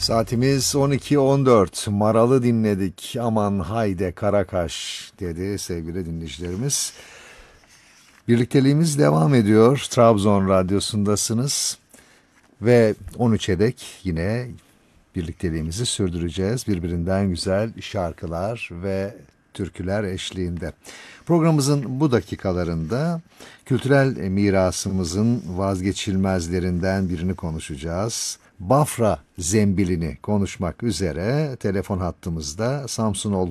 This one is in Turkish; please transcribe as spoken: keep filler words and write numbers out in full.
Saatimiz on iki on dört. Maral'ı dinledik. Aman hayde Karakaş dedi sevgili dinleyicilerimiz. Birlikteliğimiz devam ediyor. Trabzon Radyosu'ndasınız. Ve on üçe dek yine birlikteliğimizi sürdüreceğiz. Birbirinden güzel şarkılar ve türküler eşliğinde. Programımızın bu dakikalarında kültürel mirasımızın vazgeçilmezlerinden birini konuşacağız. Bafra zembilini konuşmak üzere telefon hattımızda Samsun